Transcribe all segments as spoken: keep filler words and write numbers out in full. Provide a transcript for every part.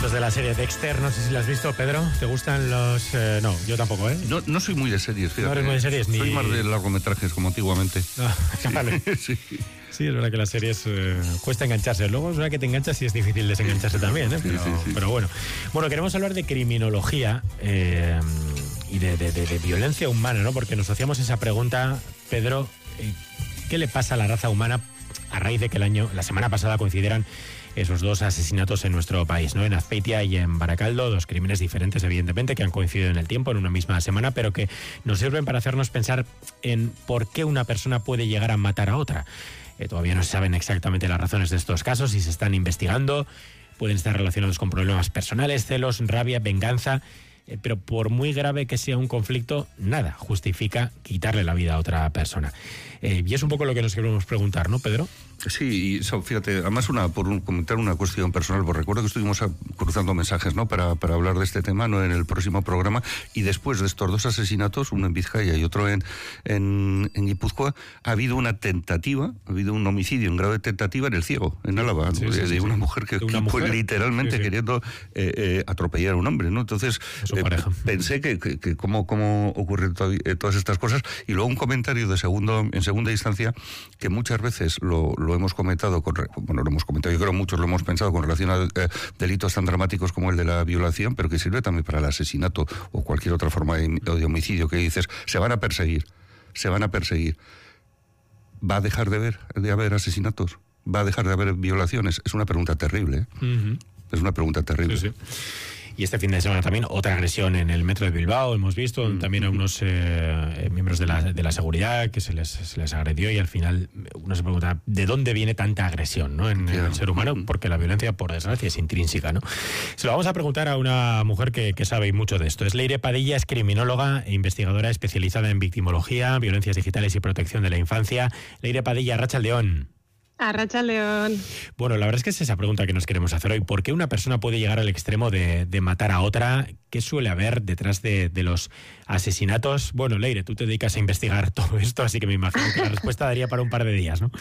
momentos de la serie Dexter, no sé si la has visto, Pedro. ¿Te gustan los...? Eh, no, yo tampoco, ¿eh? No, no soy muy de series, fíjate. No eres muy de series, ni... Soy más de largometrajes, como antiguamente. No, vale. Sí. Sí, es verdad que las series eh, cuesta engancharse. Luego es verdad que te enganchas y es difícil desengancharse también, ¿eh? Pero, sí, sí, sí. pero bueno. Bueno, queremos hablar de criminología eh, y de, de, de, de violencia humana, ¿no? Porque nos hacíamos esa pregunta, Pedro, eh, ¿qué le pasa a la raza humana a raíz de que el año, la semana pasada coincidieran esos dos asesinatos en nuestro país, ¿no? En Azpeitia y en Baracaldo, dos crímenes diferentes, evidentemente, que han coincidido en el tiempo, en una misma semana, pero que nos sirven para hacernos pensar en por qué una persona puede llegar a matar a otra. Eh, todavía no se saben exactamente las razones de estos casos y se están investigando. Pueden estar relacionados con problemas personales, celos, rabia, venganza. Eh, pero por muy grave que sea un conflicto, nada justifica quitarle la vida a otra persona. Eh, y es un poco lo que nos queremos preguntar, ¿no, Pedro? Sí, y so, fíjate, además una por un, comentar una cuestión personal, porque recuerdo que estuvimos a, cruzando mensajes, ¿no? Para, para hablar de este tema, ¿no? En el próximo programa, y después de estos dos asesinatos, uno en Vizcaya y otro en, en, en Guipúzcoa, ha habido una tentativa, ha habido un homicidio en grado de tentativa en El Ciego, en Álava, sí, ¿no? sí, de, sí, de una sí. mujer que, de una que mujer. fue literalmente sí, sí. queriendo eh, eh, atropellar a un hombre, ¿no? Entonces, eh, pensé que, que, que cómo, cómo ocurren todas estas cosas, y luego un comentario de segundo, en segunda instancia, que muchas veces lo, lo hemos comentado, con, bueno, lo hemos comentado, yo creo que muchos lo hemos pensado con relación a eh, delitos tan dramáticos como el de la violación, pero que sirve también para el asesinato o cualquier otra forma de, de homicidio, que dices, se van a perseguir, se van a perseguir. ¿Va a dejar de haber, de haber asesinatos? ¿Va a dejar de haber violaciones? Es una pregunta terrible, ¿eh? Uh-huh. Es una pregunta terrible. Sí, sí. Y este fin de semana también otra agresión en el metro de Bilbao, hemos visto, mm. también a unos eh, miembros de la, de la seguridad que se les, se les agredió, y al final uno se pregunta, ¿de dónde viene tanta agresión, ¿no? en, en el ser humano? Porque la violencia, por desgracia, es intrínseca, ¿no? Se lo vamos a preguntar a una mujer que, que sabe mucho de esto. Es Leire Padilla, es criminóloga e investigadora especializada en victimología, violencias digitales y protección de la infancia. Leire Padilla, Arratsaldeón. Arratsaldeón. Bueno, la verdad es que es esa pregunta que nos queremos hacer hoy. ¿Por qué una persona puede llegar al extremo de, de matar a otra? ¿Qué suele haber detrás de, de los asesinatos? Bueno, Leire, tú te dedicas a investigar todo esto, así que me imagino que la respuesta daría para un par de días, ¿no?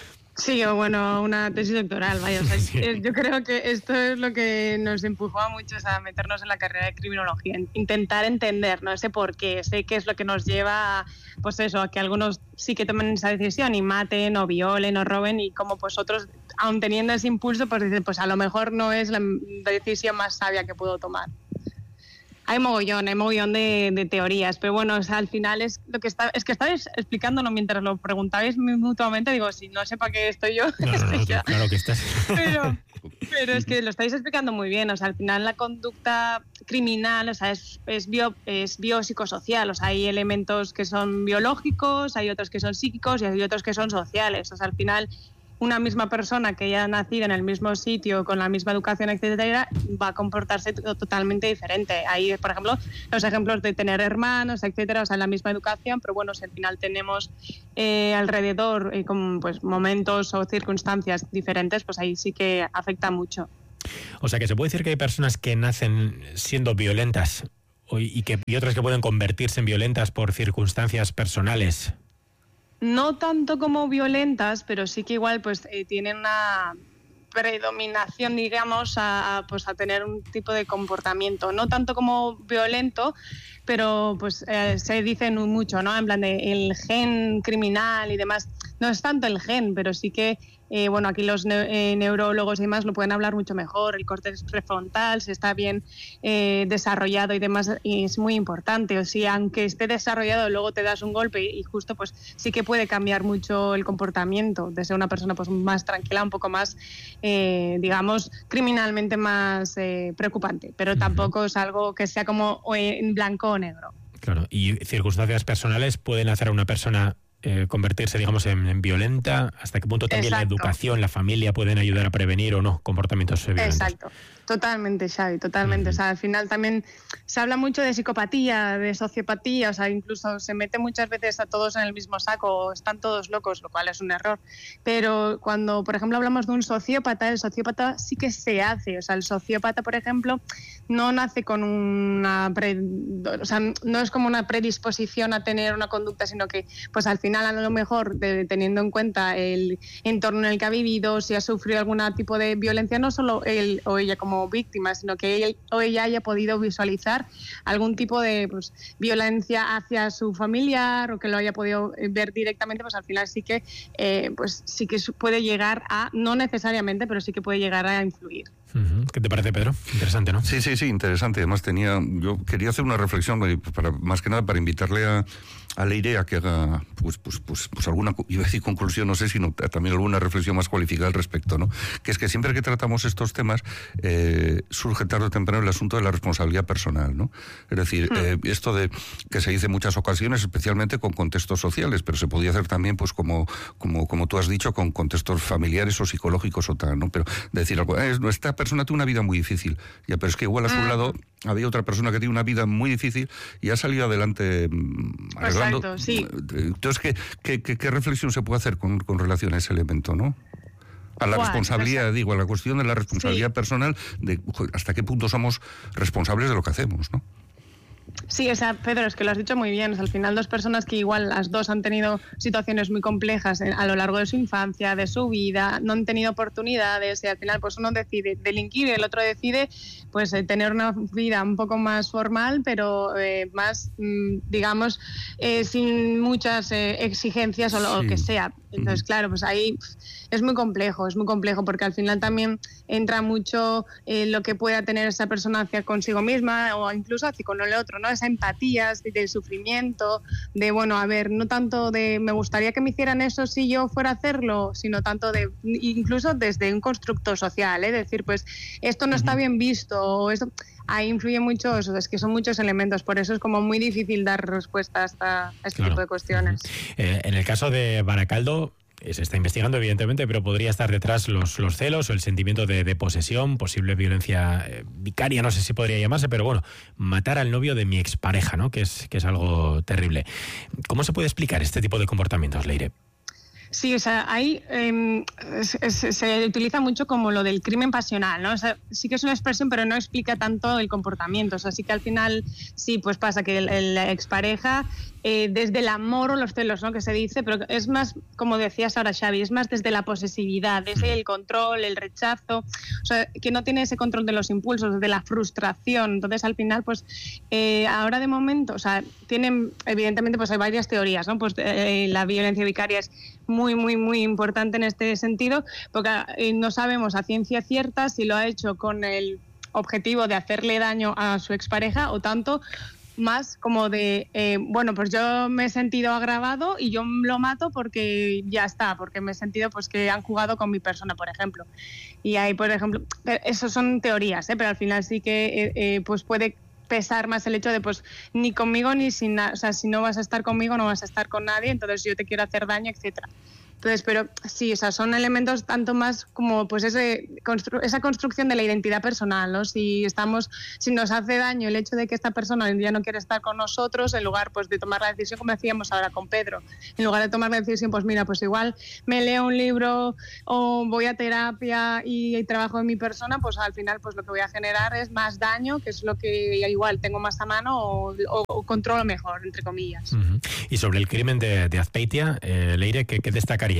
Sí, o bueno, una tesis doctoral, vaya. O sea, sí. Yo creo que esto es lo que nos empujó a muchos a meternos en la carrera de criminología, intentar entender, ¿no? Ese por qué, sé qué es lo que nos lleva a, pues eso, a que algunos sí que tomen esa decisión y maten o violen o roben, y como pues otros, aun teniendo ese impulso, pues dicen, pues a lo mejor no es la decisión más sabia que puedo tomar. Hay mogollón, hay mogollón de, de teorías, pero bueno, o sea, al final es lo que está, es que estáis explicándolo mientras lo preguntabais mutuamente, digo, si no sé para qué estoy yo. No, no, no, no, claro que estás. Pero, pero es que lo estáis explicando muy bien, o sea, al final la conducta criminal, o sea, es, es, bio, es biopsicosocial, o sea, hay elementos que son biológicos, hay otros que son psíquicos y hay otros que son sociales, o sea, al final una misma persona que haya nacido en el mismo sitio, con la misma educación, etcétera, va a comportarse totalmente diferente. Hay, por ejemplo, los ejemplos de tener hermanos, etcétera, o sea, la misma educación, pero bueno, si al final tenemos eh, alrededor eh, con, pues, momentos o circunstancias diferentes, pues ahí sí que afecta mucho. O sea, que se puede decir que hay personas que nacen siendo violentas y, que, y otras que pueden convertirse en violentas por circunstancias personales. No tanto como violentas, pero sí que igual pues eh, tienen una predominación, digamos, a, a, pues, a tener un tipo de comportamiento. No tanto como violento, pero pues eh, se dice mucho, ¿no? En plan de el gen criminal y demás. No es tanto el gen, pero sí que, eh, bueno, aquí los ne- eh, neurólogos y demás lo pueden hablar mucho mejor. El córtex prefrontal, si está bien eh, desarrollado y demás, y es muy importante. O sea, aunque esté desarrollado, luego te das un golpe y justo, pues sí que puede cambiar mucho el comportamiento de ser una persona pues más tranquila, un poco más, eh, digamos, criminalmente más eh, preocupante. Pero tampoco es algo que sea como en blanco o negro. Claro, y circunstancias personales pueden hacer a una persona Eh, convertirse, digamos, en, en violenta. ¿Hasta qué punto también Exacto. la educación, la familia pueden ayudar a prevenir o no comportamientos violentos? Exacto, totalmente, Xavi, totalmente. Uh-huh. O sea, al final también se habla mucho de psicopatía, de sociopatía, o sea, incluso se mete muchas veces a todos en el mismo saco, están todos locos, lo cual es un error. Pero cuando, por ejemplo, hablamos de un sociópata, el sociópata sí que se hace. O sea, el sociópata, por ejemplo, no nace con una... Pre... O sea, no es como una predisposición a tener una conducta, sino que, pues al final final a lo mejor de, teniendo en cuenta el entorno en el que ha vivido, si ha sufrido algún tipo de violencia, no solo él o ella como víctima, sino que él o ella haya podido visualizar algún tipo de pues, violencia hacia su familiar o que lo haya podido ver directamente, pues al final sí que eh, pues sí que puede llegar a, no necesariamente, pero sí que puede llegar a influir. ¿Qué te parece, Pedro? Interesante, ¿no? Sí, sí, sí, interesante. Además tenía, yo quería hacer una reflexión, para, más que nada para invitarle a, a Leire a que haga, pues, pues, pues, pues alguna, iba a decir conclusión, no sé, sino también alguna reflexión más cualificada al respecto, ¿no? Que es que siempre que tratamos estos temas, eh, surge tarde o temprano el asunto de la responsabilidad personal, ¿no? Es decir, hmm. eh, esto de que se dice en muchas ocasiones, especialmente con contextos sociales, pero se podía hacer también, pues como, como, como tú has dicho, con contextos familiares o psicológicos o tal, ¿no? Pero decir algo, eh, esta persona tiene una vida muy difícil, ya, pero es que igual a su ah. lado había otra persona que tiene una vida muy difícil y ha salido adelante arreglando. Exacto, sí. Entonces, ¿qué, qué, qué, qué reflexión se puede hacer con, con relación a ese elemento, no? A la Juan, responsabilidad, o sea, digo, a la cuestión de la responsabilidad sí. personal, de hasta qué punto somos responsables de lo que hacemos, ¿no? Sí, o sea, Pedro, es que lo has dicho muy bien. O sea, al final dos personas que igual las dos han tenido situaciones muy complejas a lo largo de su infancia, de su vida, no han tenido oportunidades y al final pues uno decide delinquir y el otro decide pues tener una vida un poco más formal, pero eh, más, digamos, eh, sin muchas eh, exigencias o lo sí. que sea. Entonces, claro, pues ahí es muy complejo, es muy complejo porque al final también entra mucho eh, lo que pueda tener esa persona hacia consigo misma o incluso hacia con el otro, ¿no? Esa empatía del sufrimiento, de, bueno, a ver, no tanto de me gustaría que me hicieran eso si yo fuera a hacerlo, sino tanto de, incluso desde un constructo social, ¿eh? Decir, pues, esto no está bien visto, o esto... Ahí influye mucho eso, es que son muchos elementos, por eso es como muy difícil dar respuesta a, a este claro. tipo de cuestiones. Eh, en el caso de Baracaldo, se está investigando evidentemente, pero podría estar detrás los, los celos o el sentimiento de, de posesión, posible violencia eh, vicaria, no sé si podría llamarse, pero bueno, matar al novio de mi expareja, ¿no? Que es, que es algo terrible. ¿Cómo se puede explicar este tipo de comportamientos, Leire? Sí, o sea, ahí eh, se, se utiliza mucho como lo del crimen pasional, ¿no? O sea, sí que es una expresión, pero no explica tanto el comportamiento. O sea, sí que al final sí, pues pasa que la expareja, eh, desde el amor o los celos, ¿no? Que se dice, pero es más, como decías ahora, Xavi, es más desde la posesividad, desde el control, el rechazo, o sea, que no tiene ese control de los impulsos, de la frustración. Entonces, al final, pues, eh, ahora de momento, o sea, tienen, evidentemente, pues hay varias teorías, ¿no? Pues eh, la violencia vicaria es muy, muy, muy importante en este sentido, porque eh, no sabemos a ciencia cierta si lo ha hecho con el objetivo de hacerle daño a su expareja o tanto más como de, eh, bueno, pues yo me he sentido agravado y yo lo mato porque ya está, porque me he sentido pues que han jugado con mi persona, por ejemplo. Y ahí, por ejemplo, eso son teorías, ¿eh? Pero al final sí que eh, eh, pues puede pesar más el hecho de pues ni conmigo ni sin nada, o sea, si no vas a estar conmigo no vas a estar con nadie, entonces yo te quiero hacer daño, etcétera. Entonces, pero sí, o sea, son elementos tanto más como pues ese, constru- esa construcción de la identidad personal, ¿no? Si estamos, si nos hace daño el hecho de que esta persona hoy en día no quiere estar con nosotros, en lugar pues de tomar la decisión, como decíamos ahora con Pedro, en lugar de tomar la decisión, pues mira, pues igual me leo un libro o voy a terapia y, y trabajo en mi persona, pues al final pues lo que voy a generar es más daño, que es lo que igual tengo más a mano o, o, o controlo mejor, entre comillas. Uh-huh. Y sobre el crimen de, de Azpeitia, eh, Leire, ¿qué, qué destacarías?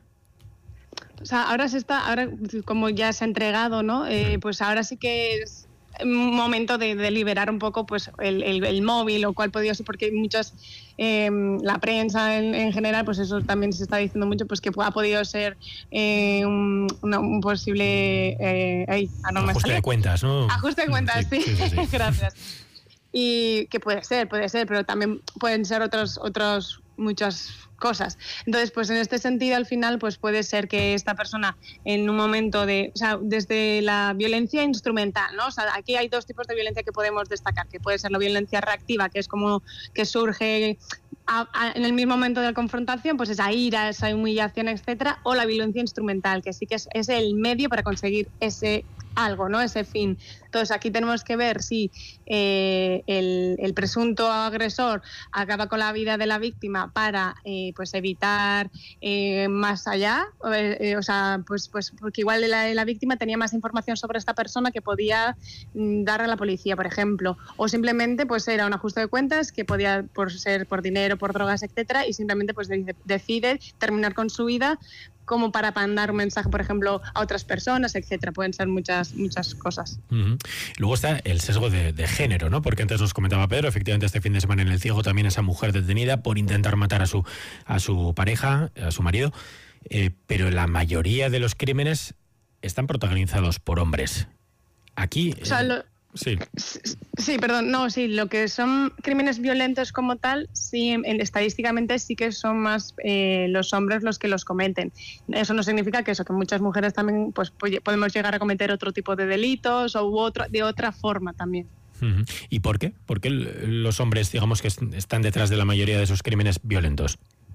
O sea, ahora se está, ahora como ya se ha entregado, ¿no? Eh, pues ahora sí que es un momento de, de liberar un poco pues el, el, el móvil o cuál podría ser, porque muchas, eh, la prensa en, en general, pues eso también se está diciendo mucho, pues que ha podido ser eh, un, una, un posible eh, ay, ah, no ajuste me de cuentas, ¿no? Ajuste de cuentas, sí, sí, sí, sí. Gracias. Y que puede ser, puede ser, pero también pueden ser otros, otros muchas cosas. Entonces, pues en este sentido, al final, pues puede ser que esta persona en un momento de, o sea, desde la violencia instrumental, ¿no? O sea, aquí hay dos tipos de violencia que podemos destacar, que puede ser la violencia reactiva, que es como que surge a, a, en el mismo momento de la confrontación, pues esa ira, esa humillación, etcétera, o la violencia instrumental, que sí que es, es el medio para conseguir ese algo, ¿no? Ese fin. Entonces aquí tenemos que ver si eh, el, el presunto agresor acaba con la vida de la víctima para eh, pues evitar eh, más allá, eh, o sea, pues, pues porque igual la, la víctima tenía más información sobre esta persona que podía mm, dar a la policía, por ejemplo, o simplemente pues era un ajuste de cuentas que podía por ser por dinero, por drogas, etcétera, y simplemente pues decide terminar con su vida como para mandar un mensaje, por ejemplo, a otras personas, etcétera. Pueden ser muchas muchas cosas. Uh-huh. Luego está el sesgo de, de género, ¿no? Porque antes nos comentaba Pedro, efectivamente este fin de semana en El Ciego también esa mujer detenida por intentar matar a su a su pareja, a su marido, eh, pero la mayoría de los crímenes están protagonizados por hombres. Aquí... O sea, eh, lo... Sí. Sí, perdón, no, sí, lo que son crímenes violentos como tal, sí, en, estadísticamente sí que son más eh, los hombres los que los cometen. Eso no significa que eso, que muchas mujeres también pues podemos llegar a cometer otro tipo de delitos o u otro, de otra forma también. Uh-huh. ¿Y por qué? ¿Por qué los hombres, digamos, que están detrás de la mayoría de esos crímenes violentos?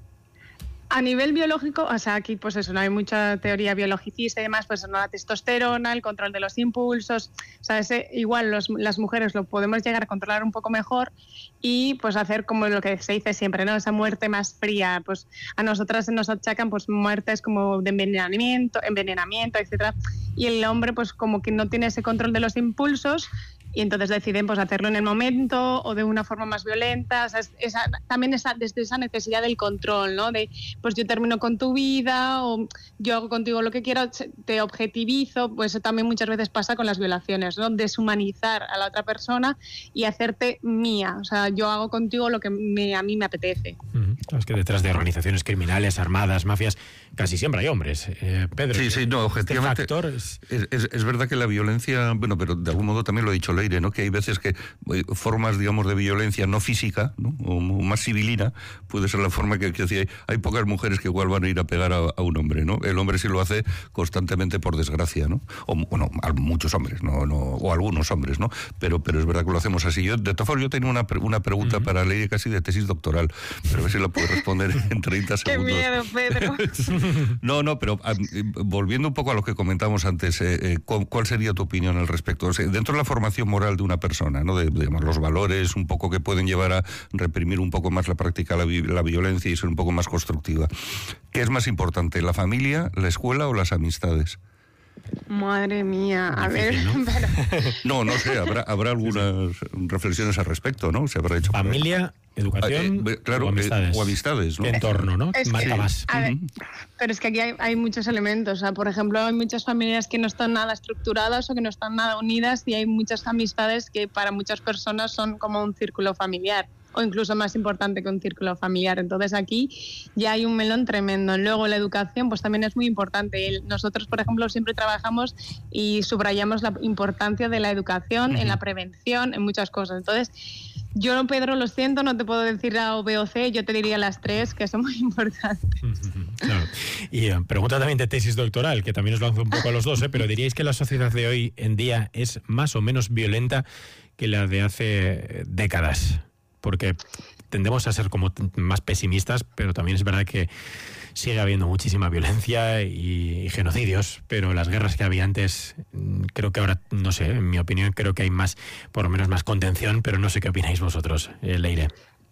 A nivel biológico, o sea, aquí pues eso, no hay mucha teoría biologicista y demás, pues no, la testosterona, el control de los impulsos, o sea, ese, igual los, las mujeres lo podemos llegar a controlar un poco mejor y pues hacer como lo que se dice siempre, ¿no? Esa muerte más fría, pues a nosotras nos achacan pues muertes como de envenenamiento, envenenamiento, etcétera, y el hombre pues como que no tiene ese control de los impulsos y entonces deciden pues hacerlo en el momento o de una forma más violenta, o sea, esa, también esa, desde esa necesidad del control, ¿no? De pues yo termino con tu vida o yo hago contigo lo que quiero, te objetivizo, pues eso también muchas veces pasa con las violaciones, ¿no? Deshumanizar a la otra persona y hacerte mía, o sea, yo hago contigo lo que me, a mí me apetece. Uh-huh. Es que detrás de organizaciones criminales, armadas, mafias, casi siempre hay hombres. Eh, Pedro, sí, sí, no, objetivamente este factor es... Es, es, es verdad que la violencia, bueno, pero de algún modo también lo ha dicho Leire, ¿no? Que hay veces que formas, digamos, de violencia no física, ¿no? O más civilina, puede ser la forma que, que decía, hay, hay pocas mujeres que igual van a ir a pegar a, a un hombre, ¿no? El hombre sí lo hace constantemente por desgracia, ¿no? O, bueno, a muchos hombres, ¿no? no o algunos hombres, ¿no? Pero, pero es verdad que lo hacemos así. Yo, de todas formas, yo tenía una, una pregunta uh-huh. para Leire casi de tesis doctoral, pero a ver si la puedo responder en treinta segundos. ¡Qué miedo, Pedro! No, no, pero a, volviendo un poco a lo que comentamos antes, eh, eh, ¿cuál sería tu opinión al respecto? O sea, dentro de la formación moral de una persona, ¿no? De, digamos, los valores un poco que pueden llevar a reprimir un poco más la práctica, la, la violencia y ser un poco más constructiva. ¿Qué es más importante, la familia, la escuela o las amistades? Madre mía, a Difícil, ver... ¿no? Pero... no, no sé, habrá, habrá algunas reflexiones al respecto, ¿no? Se habrá hecho familia, educación eh, claro, o amistades. Eh, o amistades, ¿no? ¿Qué entorno, no? Es Marca que, más. A ver, pero es que aquí hay, hay muchos elementos. O sea, por ejemplo, hay muchas familias que no están nada estructuradas o que no están nada unidas y hay muchas amistades que para muchas personas son como un círculo familiar o incluso más importante que un círculo familiar. Entonces aquí ya hay un melón tremendo. Luego la educación pues también es muy importante. Nosotros, por ejemplo, siempre trabajamos y subrayamos la importancia de la educación uh-huh. en la prevención, en muchas cosas. Entonces, yo, Pedro, lo siento, no te puedo decir A o B o C, yo te diría las tres, que son muy importantes. Claro. Y eh, pregunta también de tesis doctoral, que también os lanzo un poco a los dos, ¿eh? Pero ¿diríais que la sociedad de hoy en día es más o menos violenta que la de hace décadas? Porque tendemos a ser como más pesimistas, pero también es verdad que sigue habiendo muchísima violencia y, y genocidios, pero las guerras que había antes, creo que ahora, no sé, en mi opinión, creo que hay más, por lo menos más contención, pero no sé qué opináis vosotros, eh, Leire.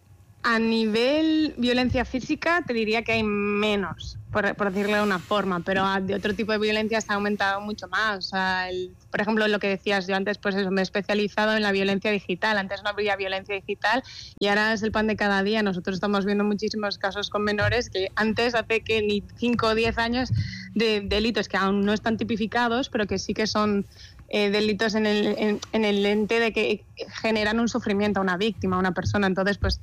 A nivel violencia física te diría que hay menos, por, por decirlo de una forma, pero de otro tipo de violencia se ha aumentado mucho más. O sea, el, por ejemplo, lo que decías yo antes, pues eso, me he especializado en la violencia digital. Antes no había violencia digital y ahora es el pan de cada día. Nosotros estamos viendo muchísimos casos con menores que antes, hace que ni cinco o diez años, de delitos que aún no están tipificados, pero que sí que son... Eh, delitos en el, en, en el ente de que generan un sufrimiento a una víctima, a una persona. Entonces, pues,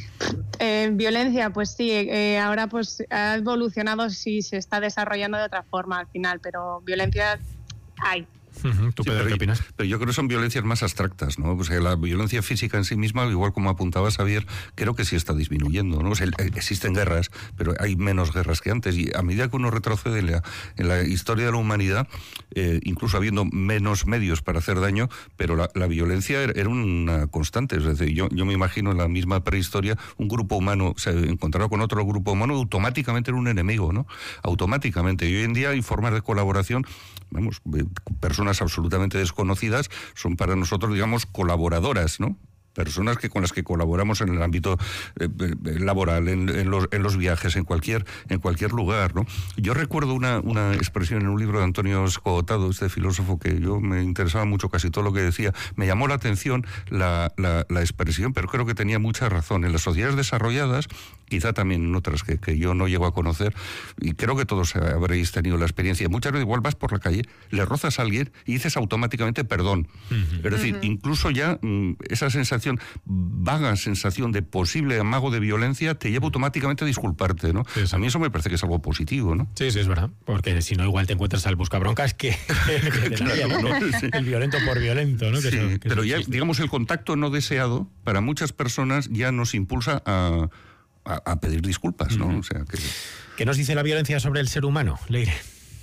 eh, violencia, pues sí, eh, ahora pues ha evolucionado, sí, se está desarrollando de otra forma al final, pero violencia hay. Uh-huh. ¿Tú, Pedro, sí, qué opinas? Pero yo creo que son violencias más abstractas, ¿no? O sea, la violencia física en sí misma, igual como apuntaba Xavier, creo que sí está disminuyendo, ¿no? O sea, existen guerras, pero hay menos guerras que antes. Y a medida que uno retrocede en la, en la historia de la humanidad, eh, incluso habiendo menos medios para hacer daño, pero la, la violencia era una constante. Es decir, yo, yo me imagino en la misma prehistoria, un grupo humano se encontraba con otro grupo humano, automáticamente era un enemigo, ¿no? Automáticamente. Y hoy en día hay formas de colaboración, vamos, personas personas absolutamente desconocidas son para nosotros, digamos, colaboradoras, ¿no? Personas que con las que colaboramos en el ámbito eh, laboral, en, en, los, en los viajes, en cualquier en cualquier lugar, ¿no? Yo recuerdo una, una expresión en un libro de Antonio Escotado, este filósofo que yo me interesaba mucho casi todo lo que decía, me llamó la atención la, la, la expresión, pero creo que tenía mucha razón. En las sociedades desarrolladas, quizá también en otras que, que yo no llego a conocer, y creo que todos habréis tenido la experiencia, muchas veces igual vas por la calle, le rozas a alguien y dices automáticamente perdón. Uh-huh. Es decir, uh-huh. incluso ya mmm, esa sensación vaga sensación de posible amago de violencia te lleva automáticamente a disculparte, ¿no? Sí, sí. A mí eso me parece que es algo positivo, ¿no? Sí, sí, es verdad, porque si no igual te encuentras al buscabroncas que, que, que claro, ¿no? Sí. El violento por violento, ¿no? Que sí, eso, que pero ya, digamos, el contacto no deseado para muchas personas ya nos impulsa a, a, a pedir disculpas, ¿no? Uh-huh. O sea que... ¿Qué nos dice la violencia sobre el ser humano, Leire?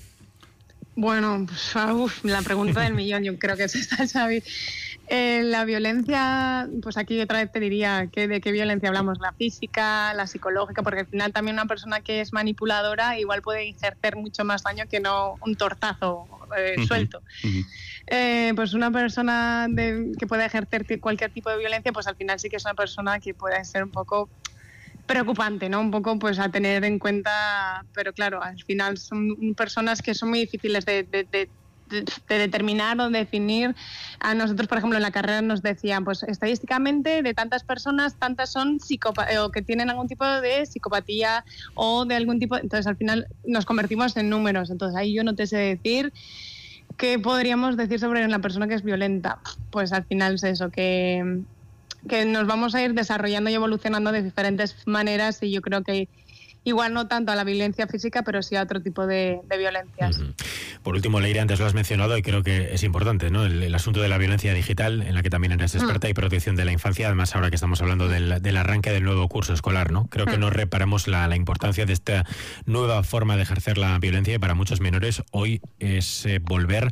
Bueno, pues, uf, la pregunta del millón, yo creo que es esta, Xavi. Eh, la violencia, pues aquí otra vez te diría que de qué violencia hablamos, la física, la psicológica, porque al final también una persona que es manipuladora igual puede ejercer mucho más daño que no un tortazo eh, uh-huh. suelto. Uh-huh. Eh, pues una persona de, que pueda ejercer cualquier tipo de violencia, pues al final sí que es una persona que puede ser un poco preocupante, ¿no? Un poco pues a tener en cuenta, pero claro, al final son personas que son muy difíciles de, de, de de determinar o definir. A nosotros, por ejemplo, en la carrera nos decían, pues estadísticamente de tantas personas, tantas son psicópatas o que tienen algún tipo de psicopatía o de algún tipo, entonces al final nos convertimos en números, entonces ahí yo no te sé decir qué podríamos decir sobre una persona que es violenta. Pues al final es eso, que, que nos vamos a ir desarrollando y evolucionando de diferentes maneras, y yo creo que igual no tanto a la violencia física, pero sí a otro tipo de, de violencias. Uh-huh. Por último, Leire, antes lo has mencionado y creo que es importante, ¿no? El, el asunto de la violencia digital, en la que también eres experta, uh-huh. y protección de la infancia, además ahora que estamos hablando del, del arranque del nuevo curso escolar, ¿no? Creo uh-huh. que no reparamos la, la importancia de esta nueva forma de ejercer la violencia, y para muchos menores hoy es eh, volver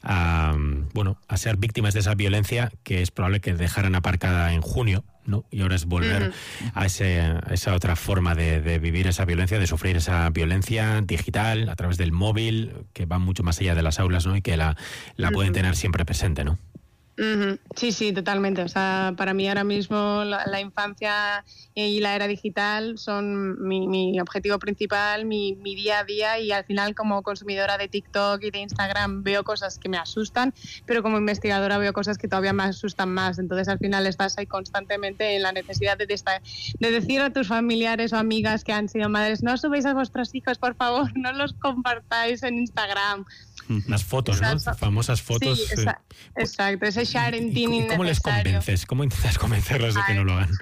a, bueno, a ser víctimas de esa violencia que es probable que dejaran aparcada en junio, ¿no? Y ahora es volver uh-huh. a, ese, a esa otra forma de, de vivir esa violencia, de sufrir esa violencia digital a través del móvil, que va mucho más allá de las aulas, ¿no? Y que la, la uh-huh. pueden tener siempre presente, ¿no? Uh-huh. Sí, sí, totalmente. O sea, para mí ahora mismo la, la infancia y la era digital son mi, mi objetivo principal, mi, mi día a día, y al final como consumidora de TikTok y de Instagram veo cosas que me asustan, pero como investigadora veo cosas que todavía me asustan más. Entonces al final estás ahí constantemente en la necesidad de, de, estar, de decir a tus familiares o amigas que han sido madres, no subáis a vuestros hijos, por favor, no los compartáis en Instagram. Las fotos, ¿no? Exacto. Famosas fotos. Sí, exa- exacto, ese sharing teen innecesario. ¿Cómo les convences? ¿Cómo intentas convencerlos de que Ay, no lo hagan?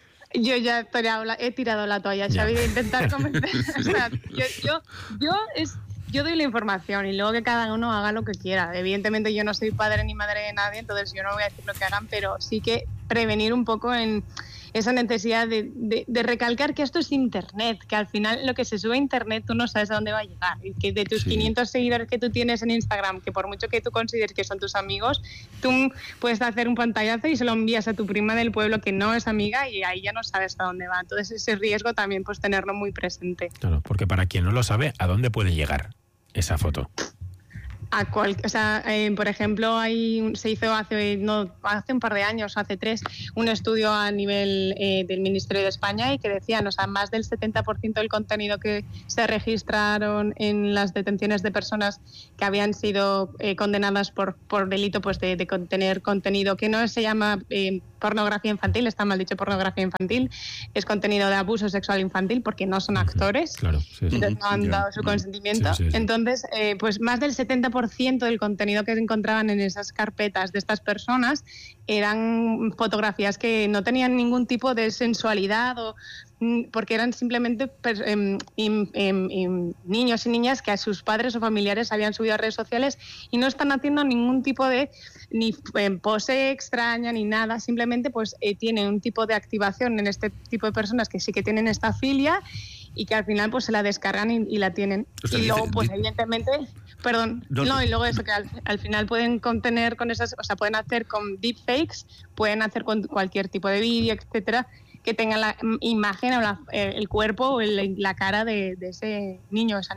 Yo ya he tirado la, he tirado la toalla, Xavi, de intentar convencer. O sea, yo, yo, yo, es, yo doy la información y luego que cada uno haga lo que quiera. Evidentemente yo no soy padre ni madre de nadie, entonces yo no voy a decir lo que hagan, pero sí que prevenir un poco en esa necesidad de, de, de recalcar que esto es Internet, que al final lo que se sube a Internet tú no sabes a dónde va a llegar, y que de tus sí. quinientos seguidores que tú tienes en Instagram, que por mucho que tú consideres que son tus amigos, tú puedes hacer un pantallazo y se lo envías a tu prima del pueblo que no es amiga, y ahí ya no sabes a dónde va. Entonces ese riesgo también pues tenerlo muy presente. Claro, porque para quien no lo sabe, ¿a dónde puede llegar esa foto? A cual, o sea, eh, por ejemplo, hay, se hizo hace, no, hace un par de años, hace tres, un estudio a nivel eh, del Ministerio de España, y que decían, o sea, más del setenta por ciento del contenido que se registraron en las detenciones de personas que habían sido eh, condenadas por, por delito pues de, de contener contenido que no se llama eh, pornografía infantil, está mal dicho pornografía infantil, es contenido de abuso sexual infantil, porque no son actores, claro, sí, sí. no han dado su consentimiento. Sí, sí, sí. Entonces, eh, pues más del setenta por ciento del contenido que se encontraban en esas carpetas de estas personas eran fotografías que no tenían ningún tipo de sensualidad, o porque eran simplemente eh, eh, eh, niños y niñas que a sus padres o familiares habían subido a redes sociales y no están haciendo ningún tipo de ni eh, pose extraña ni nada, simplemente pues eh, tienen un tipo de activación en este tipo de personas que sí que tienen esta filia, y que al final pues se la descargan y, y la tienen. O sea, y luego pues dice, evidentemente, perdón, no, no, y luego eso que al, al final pueden contener con esas, o sea, pueden hacer con deepfakes, pueden hacer con cualquier tipo de vídeo, etcétera, que tenga la imagen o la, el cuerpo o el, la cara de, de ese niño o esa niña.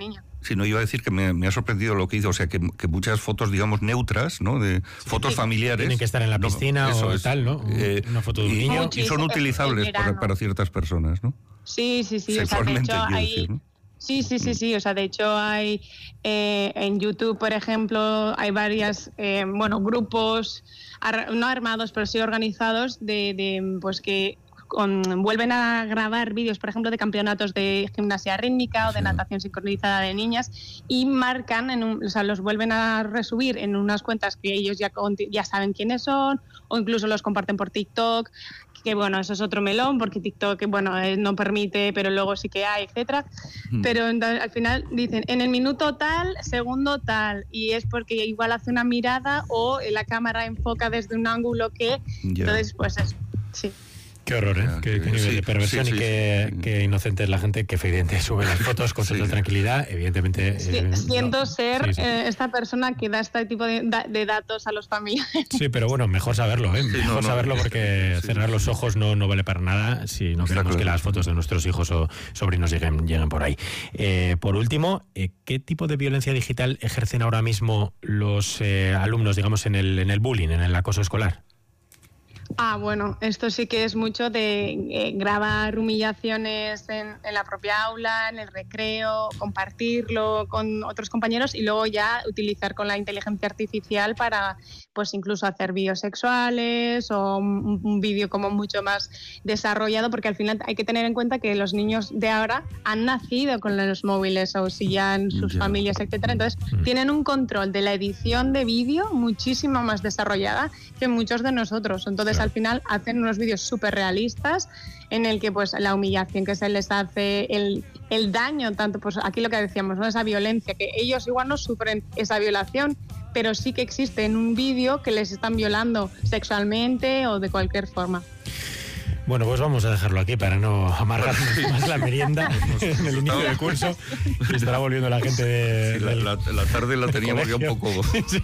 sino iba a decir que me, me ha sorprendido lo que hizo, o sea, que, que muchas fotos, digamos, neutras, ¿no? De sí, fotos sí, familiares. Tienen que estar en la piscina no, o es, tal, ¿no? Eh, Una foto de un y, niño. Y son utilizables para, para ciertas personas, ¿no? Sí, sí, sí. Sexualmente, o sea, de hecho, hay... decir, ¿no? Sí, sí, sí, sí. O sea, de hecho hay eh, en YouTube, por ejemplo, hay varias, eh, bueno, grupos ar- no armados, pero sí organizados de, de pues que con, vuelven a grabar vídeos, por ejemplo, de campeonatos de gimnasia rítmica o de sí. natación sincronizada de niñas y marcan, en un, o sea, los vuelven a resubir en unas cuentas que ellos ya, ya saben quiénes son o incluso los comparten por TikTok. Que bueno, eso es otro melón, porque TikTok, bueno, eh, no permite, pero luego sí que hay, etcétera. Mm. Pero entonces, al final dicen, en el minuto tal, segundo tal, y es porque igual hace una mirada o la cámara enfoca desde un ángulo que, yeah. entonces, pues eso, sí. Qué horror, ¿eh? Yeah, qué, qué nivel sí, de perversión sí, sí, y qué, sí. qué inocente es la gente que efectivamente sube las fotos con sí. total tranquilidad, evidentemente. Sí, eh, siento no. ser sí, sí. Eh, esta persona que da este tipo de, de datos a los familiares. Sí, pero bueno, mejor saberlo, ¿eh? Sí, mejor no, no, saberlo porque sí, cerrar sí. los ojos no, no vale para nada si no Está queremos claro. que las fotos de nuestros hijos o sobrinos lleguen, lleguen por ahí. Eh, por último, eh, ¿qué tipo de violencia digital ejercen ahora mismo los eh, alumnos, digamos, en el, en el bullying, en el acoso escolar? Ah, bueno, esto sí que es mucho de eh, grabar humillaciones en, en la propia aula, en el recreo, compartirlo con otros compañeros y luego ya utilizar con la inteligencia artificial para, pues incluso hacer vídeos sexuales o un, un vídeo como mucho más desarrollado, porque al final hay que tener en cuenta que los niños de ahora han nacido con los móviles o si ya en sus yeah. familias, etcétera. Entonces mm. tienen un control de la edición de vídeo muchísimo más desarrollada que muchos de nosotros. Entonces al final hacen unos vídeos súper realistas en el que pues la humillación que se les hace, el, el daño, tanto pues aquí lo que decíamos, ¿no? Esa violencia, que ellos igual no sufren esa violación, pero sí que existe en un vídeo que les están violando sexualmente o de cualquier forma. Bueno, pues vamos a dejarlo aquí para no amargar más la merienda en el inicio del curso. Y estará volviendo la gente de, sí, la, la, la tarde la teníamos ya un poco. Sí,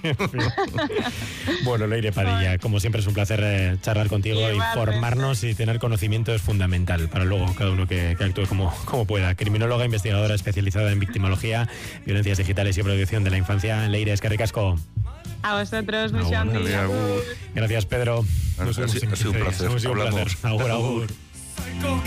bueno, Leire Padilla, como siempre es un placer eh, charlar contigo. Sí, informarnos y tener conocimiento es fundamental para luego cada uno que, que actúe como, como pueda. Criminóloga, investigadora especializada en victimología, violencias digitales y protección de la infancia. Leire, eskerrik asko. A vosotros, mucho no, Gracias, Pedro. Ha, ha, ha sido un placer. Agur, agur.